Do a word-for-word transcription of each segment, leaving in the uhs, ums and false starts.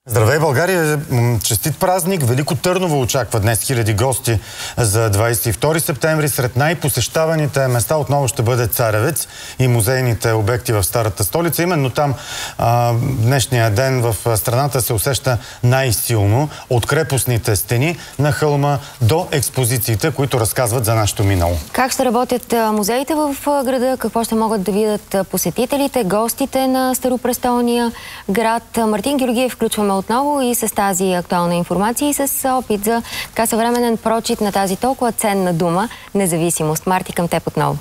Здравей, България! Честит празник! Велико Търново очаква днес хиляди гости за двадесет и втори септември. Сред най-посещаваните места отново ще бъде Царевец и музейните обекти в старата столица. Именно там а, днешния ден в страната се усеща най-силно от крепостните стени на хълма до експозициите, които разказват за нашето минало. Как ще работят музеите в града? Какво ще могат да видят посетителите, гостите на Старопрестолния град? Мартин Георгиев включваме отново и с тази актуална информация и с опит за така съвременен прочит на тази толкова ценна дума – независимост. Марти, към теб отново.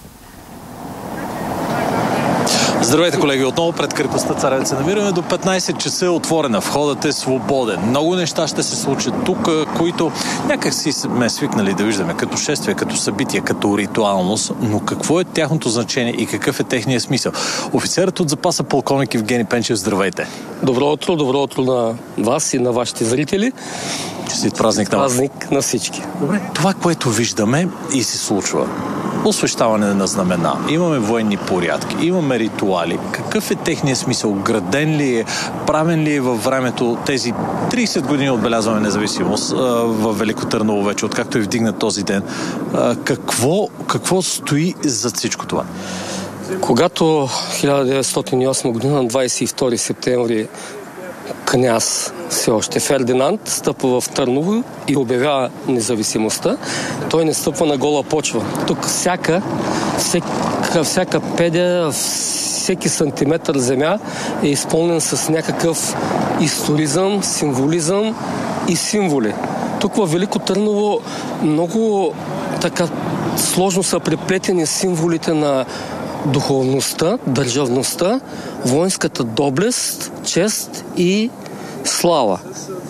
Здравейте, колеги! Отново пред крепостта Царевец се намираме. До петнадесет часа е отворена. Входът е свободен. Много неща ще се случат тук, които някак си сме свикнали да виждаме като шествие, като събитие, като ритуалност. Но какво е тяхното значение и какъв е техният смисъл? Офицерът от запаса полковник Евгений Пенчев, здравейте! Добро утро, добро утро на вас и на вашите зрители. Честит празник на вас. Празник на всички. Добре. Това, което виждаме и се случва. Освещаване на знамена. Имаме военни порядки, имаме ритуали. Какъв е техният смисъл? Граден ли е? Правен ли е във времето? Тези тридесет години отбелязваме независимост в Велико Търново вече, откакто е вдигнат този ден. Какво, какво стои зад всичко това? Когато хиляда деветстотин и осма година, на двадесет и втори септември, княз все още Фердинанд стъпва в Търново и обявява независимостта, той не стъпва на гола почва. Тук всяка, всяка, всяка педя, всеки сантиметър земя е изпълнен с някакъв историзъм, символизъм и символи. Тук във Велико Търново много така сложно са преплетени символите на духовността, държавността, воинската доблест, чест и слава.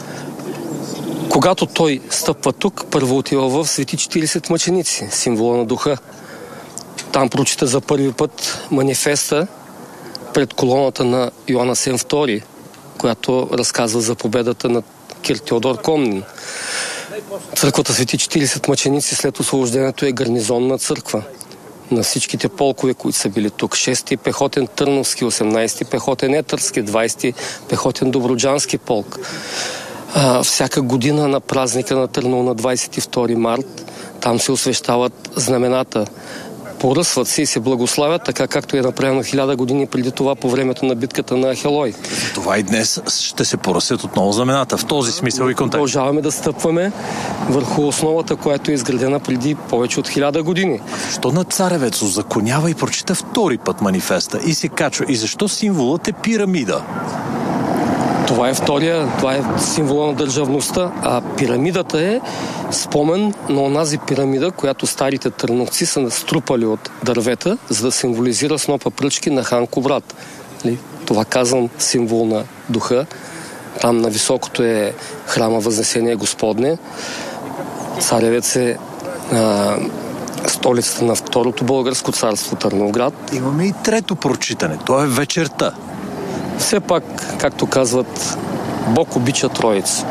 Когато той стъпва тук, първо отива в Свети четиридесет мъченици, символа на духа. Там прочита за първи път манифеста пред колоната на Йоан Асен втори, която разказва за победата на Кир Теодор Комнин. Църквата Свети четиридесет мъченици след освобождението е гарнизонна църква на всичките полкове, които са били тук. шести пехотен Търновски, осемнадесети пехотен Етърски, двадесети пехотен Добруджански полк. А, всяка година на празника на Търново на двадесет и втори март там се освещават знамената. Поръсват се и се благославят, така както е направено хиляда години преди това по времето на битката на Ахелой. Това и днес ще се поръсят отново знамената. В този смисъл и контекст. Продължаваме да стъпваме върху основата, която е изградена преди повече от хиляда години. Защо на Царевец узаконява и прочита втори път манифеста и се качва? И защо символът е пирамида? Това е втория, това е символа на държавността, а пирамидата е спомен на онази пирамида, която старите търновци са струпали от дървета, за да символизира снопа пръчки на хан Кубрат. Това казвам символ на духа. Там на високото е храма Възнесение Господне. Царевец е а, столицата на второто българско царство Търновград. Имаме и трето прочитане. Това е вечерта. Все пак, както казват, Бог обича Троица.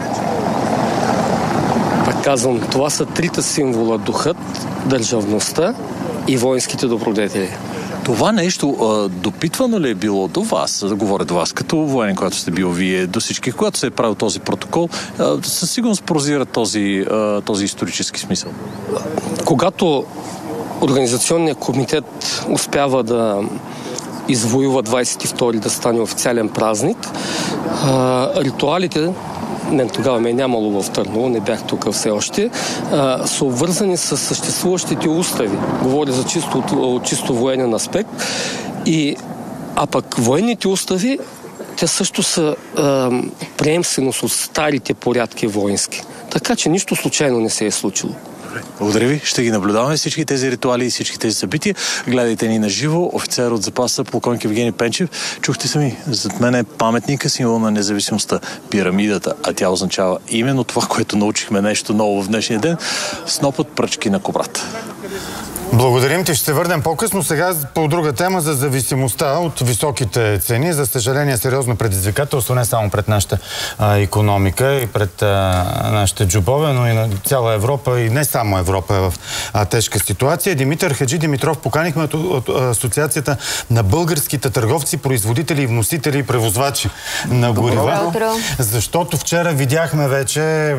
Пак казвам, това са трите символа: духът, държавността и воинските добродетели. Това нещо а, допитвано ли е било до вас, да говоря до вас, като военен, когато сте бил вие, до всички, когато се е правил този протокол, а, със сигурност прозира този, а, този исторически смисъл? Когато Организационният комитет успява да извоюва двадесет и втори да стане официален празник, а, ритуалите, мен тогава ме е нямало в Търново, не бях тук все още, а, са обвързани с съществуващите устави. Говоря за чисто, от чисто военен аспект. И, а пък военните устави, те също са а, преемственост от старите порядки воински. Така че нищо случайно не се е случило. Благодаря ви. Ще ги наблюдаваме всички тези ритуали и всички тези събития. Гледайте ни на живо. Офицер от запаса полковник Евгений Пенчев. Чухте сами, зад мен е паметника, символ на независимостта, пирамидата, а тя означава именно това, което научихме нещо ново в днешния ден. Снопът пръчки на Кубрат. Благодарим ти. Ще се върнем по-късно. Сега по друга тема за зависимостта от високите цени. За съжаление, сериозно предизвикателство не само пред нашата а, икономика и пред а, нашите джобове, но и на цяла Европа и не само Европа е в а, тежка ситуация. Димитър Хаджи Димитров поканихме от, от, от Асоциацията на българските търговци, производители, вносители и превозвачи на горива. Защото вчера видяхме вече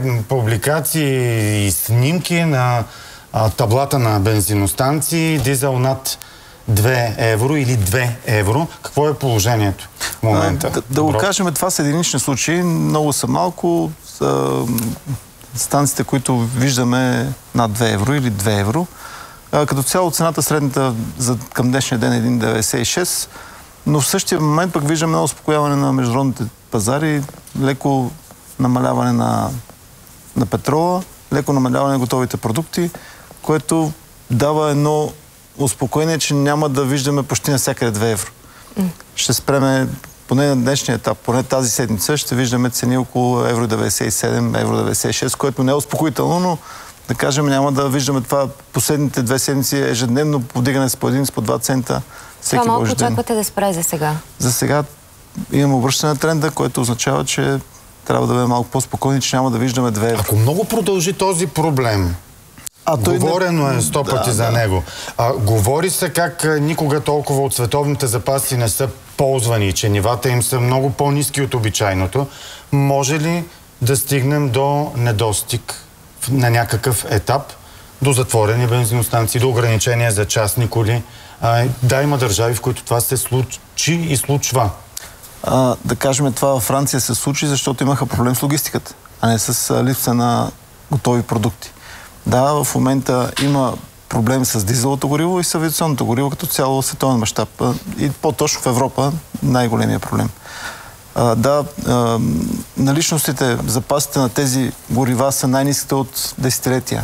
публикации и снимки на таблата на бензиностанции, дизел над две евро или две евро. Какво е положението в момента? А, да, да го кажем, това са единични случаи. Много са малко. Са станциите, които виждаме над две евро или две евро. А, като цяло цената средната за, към днешния ден е един цяло деветдесет и шест, но в същия момент пък виждаме едно успокояване на международните пазари, леко намаляване на, на петрола, леко намаляване на готовите продукти, което дава едно успокоение, че няма да виждаме почти навсякъде две евро. Mm. Ще спреме, поне на днешния етап, поне тази седмица, ще виждаме цени около евро деветдесет и седем, евро деветдесет и шест, което не е успокоително, но да кажем, няма да виждаме това последните две седмици ежедневно повдигане с по един, с по два цента всеки това малко божи ден. очаквате да спре за сега? За сега имаме обръщане на тренда, което означава, че трябва да бъдем малко по-спокойни, че няма да виждаме две евро. Ако много продължи този проблем, а говорено не... е сто пъти да, за да. него. А, говори се как никога толкова от световните запаси не са ползвани, че нивата им са много по-ниски от обичайното. Може ли да стигнем до недостиг на някакъв етап, до затворени бензиностанции, до ограничения за частни коли? А, да, има държави, в които това се случи и случва. А, да кажем, това във Франция се случи, защото имаха проблем с логистиката, а не с липса на готови продукти. Да, в момента има проблем с дизеловото гориво и с авиационното гориво като цяло световен мащаб. И по-точно в Европа най-големия проблем. А, да, а, наличностите, запасите на тези горива са най-ниските от десетилетия.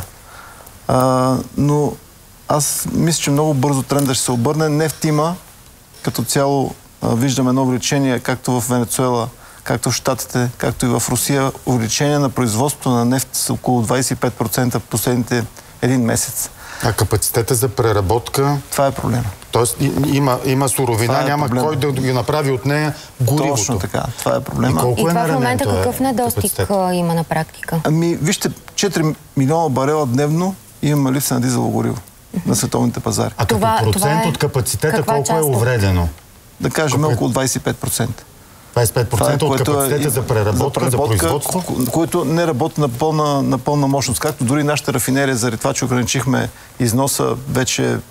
А, но аз мисля, че много бързо тренда ще се обърне. Нефт има като цяло. Виждаме едно увеличение, както в Венецуела, както в Щатите, както и в Русия. Увеличение на производството на нефт с около двадесет и пет процента в последните един месец. А капацитета за преработка? Това е проблема. Тоест има, има суровина, е няма проблема. кой да ги направи от нея горивото. Точно така. Това е проблема. И, колко и е това в момента е какъв недостиг капацитет? има на практика? Ами, вижте, четири милиона барела дневно имаме липса на дизелово гориво на световните пазари. А като това, процент това е... от капацитета колко част е увредено? Да кажем Колко около двадесет и пет процента. двадесет и пет процента е, от капацитета е, за, преработка, за преработка, за производство? Което не работи на пълна, на пълна мощност. Както дори нашата рафинерия, заради това, че ограничихме износа, вече е,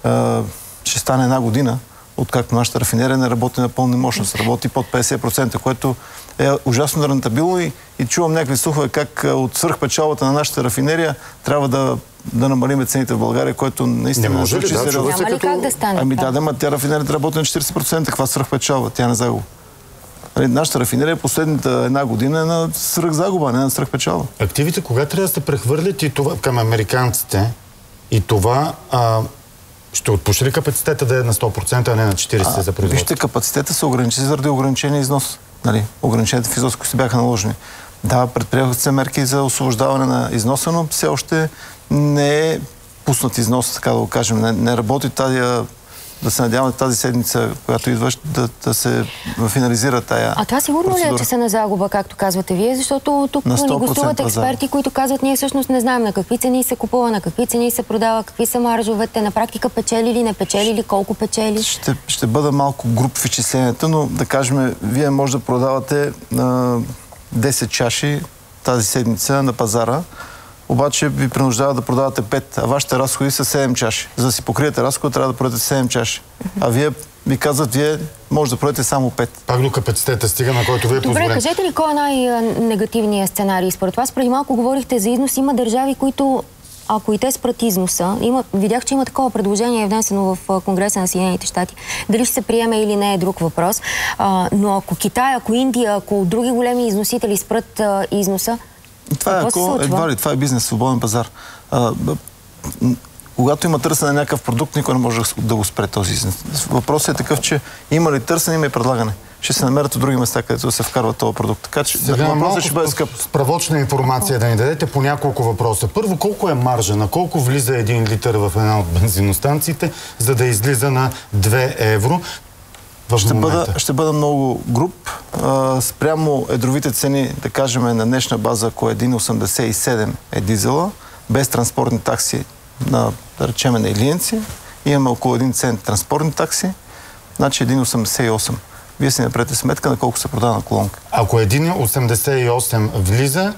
ще стане една година, откакто нашата рафинерия не работи на пълна мощност. Работи под петдесет процента, което е ужасно рентабилно и, и чувам някакви слухове как от свръхпечалбата на нашата рафинерия трябва да, да намалиме цените в България, което наистина не може ли, да, Няма ли като... как да стане? Ами да, да, ма тя рафинерията работи на четиридесет процента. Каква свръхпечалба? Тя не загуба. Нашата рафинерия последната една година е на свръхзагуба, не на свръхпечалба. Активите кога трябва да се прехвърлят и това към американците и това а, ще отпуши ли капацитета да е на сто процента, а не на четиридесет процента за производство? Вижте, капацитета се ограничи заради ограничения износ. Нали? Ограниченията в износ, които се бяха наложени. Да, предприеха се мерки за освобождаване на износа, но все още не е пуснат износ, така да го кажем. Не, не работи тази... Да се надяваме тази седмица, която идваш, да, да се финализира тая А това сигурно процедура. ли е, че са на загуба, както казвате вие? Защото тук ни гостуват експерти, които казват, ние всъщност не знаем на какви цени се купува, на какви цени се продава, какви са маржовете, на практика печели ли, не печели ли, колко печели? Ще, ще бъда малко груб в изчисленията, но да кажем, вие може да продавате а, десет чаши тази седмица на пазара, обаче ви принуждава да продавате пет, а вашите разходи са седем чаши. За да си покриете разхода, трябва да продадете седем чаши. А вие ви казват, вие може да продадете само пет. Пак до капацитета стига, на който вие позволите. Добре, кажете ли кой е най-негативният сценарий? Според вас преди малко говорихте за износ. Има държави, които, ако и те спрат износа, има, видях, че има такова предложение внесено в Конгреса на Съединените щати. Дали ще се приеме или не е друг въпрос. А, но ако Китай, ако Индия, ако други големи износители спрат а, износа, това е, ако, едва ли, това е бизнес, свободен пазар. А, когато има търсене на някакъв продукт, никой не може да го спре този износ. Въпросът е такъв, че има ли търсене, има и предлагане. ще се намерят от други места, където се вкарва този продукт. Така че сега въпросът ще бъде скъп. Справочна информация да ни дадете по няколко въпроса. Първо, колко е маржа? На колко влиза един литър в една от бензиностанциите, за да излиза на две евро? Ще бъда, ще бъда много груб. А, спрямо едровите цени, да кажем на днешна база, ако един осемдесет и седем е дизела, без транспортни такси на, да речем, на Илиенци, имаме около един цент транспортни такси, значи един осемдесет и осем. Вие си направете сметка на колко се продава на колонка. Ако един осемдесет и осем влиза,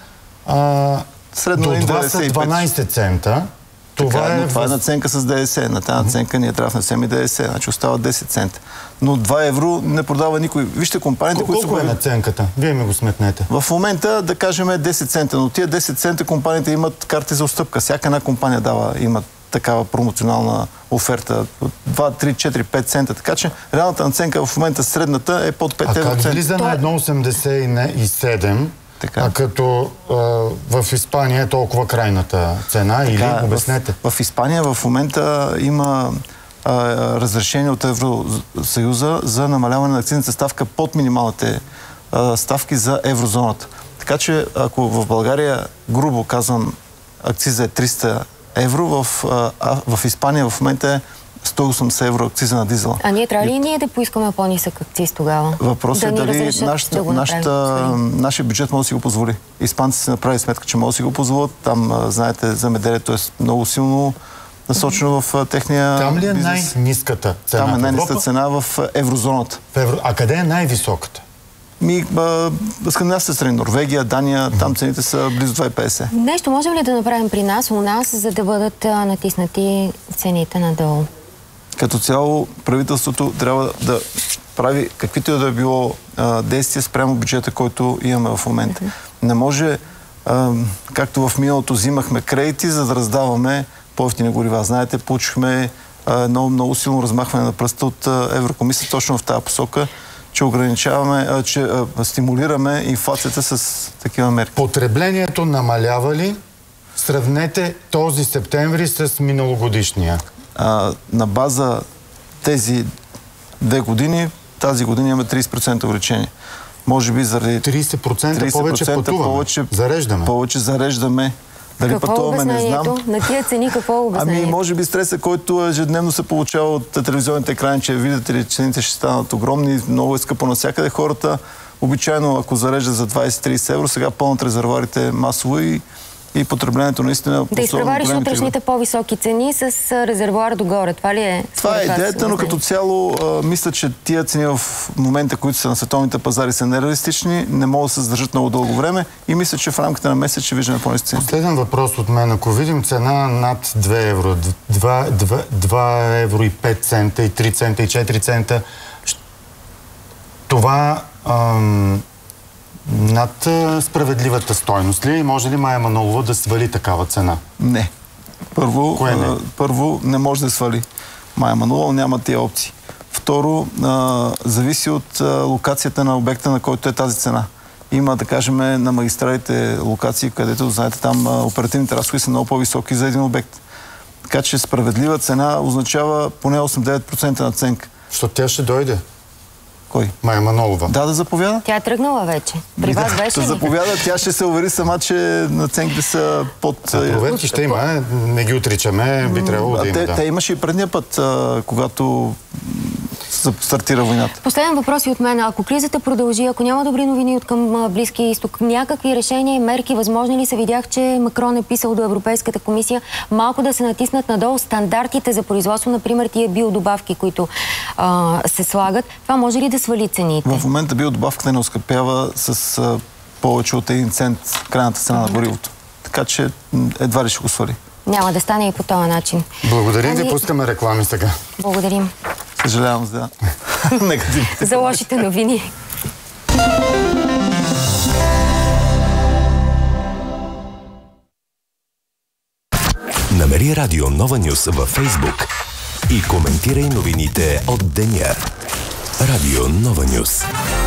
а, средно до това са дванайсет цента. Това, така, е, това е наценка с ДДС. На тази наценка ние трябва да внесем и ДДС. Значи остава десет цента. Но два евро не продава никой. Вижте компаниите, които са... Колко е наценката? Вие ми го сметнете. В момента, да кажем, десет цента. Но тия десет цента компаниите имат карти за отстъпка. Всяка една компания дава, има такава промоционална оферта. два, три, четири, пет цента. Така че реалната наценка в момента средната е под пет евро. А как влиза на едно осемдесет и седем? Така. А като а, в Испания е толкова крайната цена, така, или обяснете? В, в Испания в момента има а, разрешение от Евросъюза за намаляване на акцизната ставка под минималните а, ставки за еврозоната. Така че ако в България, грубо казвам, акциза е триста евро, в, а, в Испания в момента е сто и осемдесет евро акциза на дизела. А ние трябва ли и ние да поискаме по-нисък акциз тогава? Въпросът е да дали нашата, нашата, нашия бюджет може да си го позволи. Испанците си направи сметка, че може да си го позволят. Там, знаете, земеделието е много силно насочено в техния Там ли е бизнес. най-ниската цена? Там е най-ниската цена в еврозоната. В евро... А къде е най-високата? Ми, скандинавските страни, Норвегия, Дания, там цените са близо два и петдесет. Нещо можем ли да направим при нас, у нас, за да бъдат а, натиснати цените надолу? Като цяло правителството трябва да прави каквито и да е било а, действия спрямо бюджета, който имаме в момента. Uh-huh. Не може, а, както в миналото взимахме кредити, за да раздаваме по-евтини горива. Знаете, получихме а, много, много силно размахване на пръста от а, Еврокомисията точно в тази посока, че ограничаваме, а, че а, стимулираме инфлацията с такива мерки. Потреблението намалява ли? Сравнете този септември с миналогодишния. А, на база тези две години, тази година имаме трийсет процента увеличение. Може би заради... трийсет процента, трийсет процента повече пътуваме. Повече зареждаме. Повече зареждаме. Дали какво пътуваме, не знам. На тия цени какво е обяснението? Ами, може би стреса, който ежедневно се получава от телевизионните екрани, че видите ли, цените ще станат огромни, много е скъпо навсякъде. Хората обичайно, ако зареждат за двайсет-трийсет евро, сега пълнат резервуарите масово и и потреблението наистина... Да изпревариш утрешните по-високи цени с резервуар догоре. Това ли е? Това е идеята, но като цяло а, мисля, че тия цени в момента, които са на световните пазари, са нереалистични, не могат да се задържат много дълго време и мисля, че в рамките на месец ще виждаме по-ниски цени. Последен въпрос от мен. Ако видим цена над две евро, два евро и пет цента, и три цента, и четири цента, това... Ам... над справедливата стойност ли? Може ли Мая Манолова да свали такава цена? Не. Първо, Кое не? А, първо не може да свали Мая Манолова, няма тия опции. Второ, а, зависи от а, локацията на обекта, на който е тази цена. Има, да кажем, на магистралите локации, където, знаете, там а, оперативните разходи са много по-високи за един обект. Така че справедлива цена означава поне осем-девет процента наценка. Защото тя ще дойде. Кой? Мая Манолова. Да, да заповяда. Тя е тръгнала вече. При да, вас беше да ли? заповяда, тя ще се увери сама, че наценките са под... А, проверки ще има, не ги отричаме, би трябвало да има. Те, да. те имаше и предния път, а, когато стартира войната. Последен въпрос и от мен. Ако кризата продължи, ако няма добри новини от към Близкия изток, някакви решения и мерки възможни ли са? Видях, че Макрон е писал до Европейската комисия малко да се натиснат надолу стандартите за производство, например тия биодобавки, които а, се слагат. Това може ли да свали цените? В момента биодобавката не оскъпява с а, повече от един цент крайната цена на горивото. Така че едва ли ще го свали. Няма да стане и по този начин. Благодарим ви, пускаме реклами сега. Благодарим. Съжалявам за да. негативите. За лошите новини. Намери Радио Нова Нюс във Фейсбук и коментирай новините от деня. Радио Нова Нюс.